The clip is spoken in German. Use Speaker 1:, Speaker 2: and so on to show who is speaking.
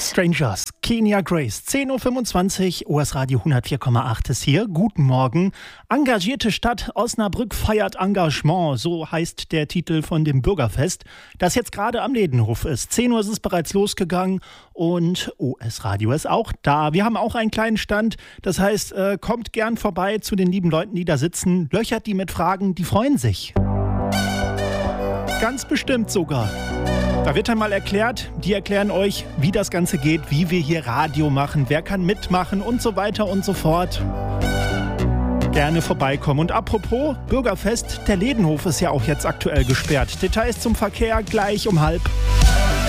Speaker 1: Strangers, Kenya Grace, 10.25 Uhr, OS Radio 104,8 ist hier. Guten Morgen. Engagierte Stadt Osnabrück feiert Engagement, so heißt der Titel von dem Bürgerfest, das jetzt gerade am Ledenhof ist. 10 Uhr ist es bereits losgegangen und OS Radio ist auch da. Wir haben auch einen kleinen Stand, das heißt, kommt gern vorbei zu den lieben Leuten, die da sitzen, löchert die mit Fragen, die freuen sich. Ganz bestimmt sogar. Da wird dann mal erklärt, die erklären euch, wie das Ganze geht, wie wir hier Radio machen, wer kann mitmachen und so weiter und so fort. Gerne vorbeikommen. Und apropos Bürgerfest, der Ledenhof ist ja auch jetzt aktuell gesperrt. Details zum Verkehr gleich um 12:30.